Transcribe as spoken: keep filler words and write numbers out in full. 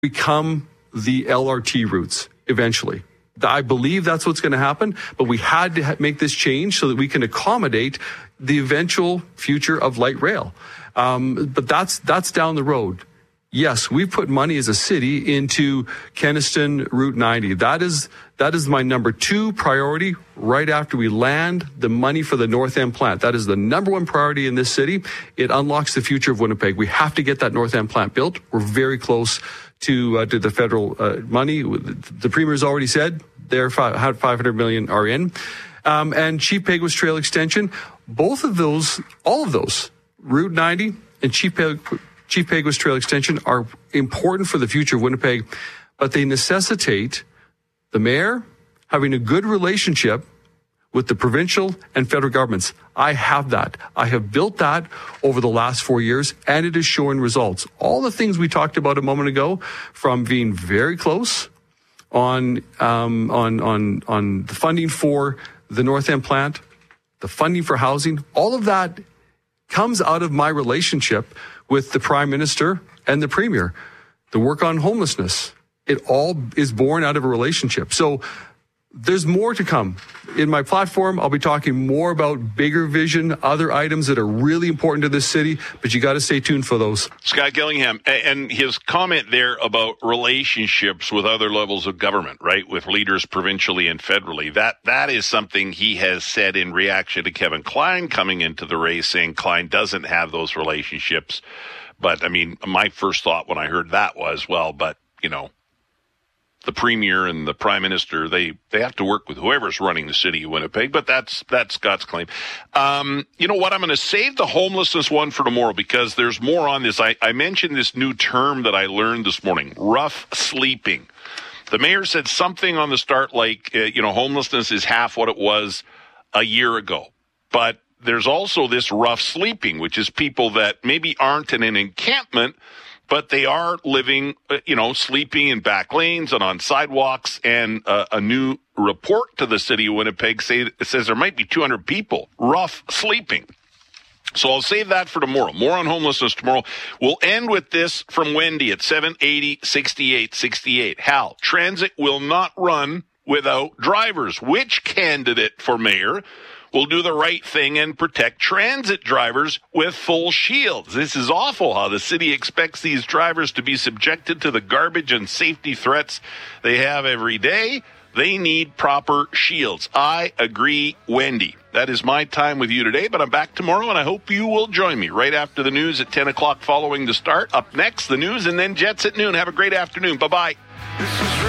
become the L R T routes eventually. I believe that's what's going to happen, but we had to ha- make this change so that we can accommodate the eventual future of light rail. Um, but that's that's down the road. Yes, we put money as a city into Kenaston Route ninety. That is that is my number two priority right after we land the money for the North End plant. That is the number one priority in this city. It unlocks the future of Winnipeg. We have to get that North End plant built. We're very close to uh, to the federal uh, money. The Premier's already said their five hundred million are in. Um, and Chief Peguis Trail Extension, both of those, all of those, Route ninety and Chief Peguis Chief Peguis Trail Extension are important for the future of Winnipeg, but they necessitate the mayor having a good relationship with the provincial and federal governments. I have that. I have built that over the last four years, and it is showing results. All the things we talked about a moment ago, from being very close on um, on on on the funding for the North End plant, the funding for housing, all of that comes out of my relationship with the Prime Minister and the Premier. The work on homelessness, it all is born out of a relationship. So there's more to come. In my platform, I'll be talking more about bigger vision, other items that are really important to this city, but you got to stay tuned for those. Scott Gillingham, and his comment there about relationships with other levels of government, right, with leaders provincially and federally, that that is something he has said in reaction to Kevin Klein coming into the race, saying Klein doesn't have those relationships. But, I mean, my first thought when I heard that was, well, but, you know, the Premier and the Prime Minister, they, they have to work with whoever's running the city of Winnipeg, but that's, that's Scott's claim. Um, you know what? I'm going to save the homelessness one for tomorrow because there's more on this. I, I mentioned this new term that I learned this morning, rough sleeping. The mayor said something on the start like, uh, you know, homelessness is half what it was a year ago. But there's also this rough sleeping, which is people that maybe aren't in an encampment, but they are living, you know, sleeping in back lanes and on sidewalks. And uh, a new report to the city of Winnipeg say, it says there might be two hundred people rough sleeping. So I'll save that for tomorrow. More on homelessness tomorrow. We'll end with this from Wendy at seven eighty, sixty-eight sixty-eight. Hal, transit will not run without drivers. Which candidate for mayor will do the right thing and protect transit drivers with full shields? This is awful how the city expects these drivers to be subjected to the garbage and safety threats they have every day. They need proper shields. I agree, Wendy. That is my time with you today, but I'm back tomorrow, and I hope you will join me right after the news at ten o'clock following the start. Up next, the news, and then Jets at noon. Have a great afternoon. Bye-bye.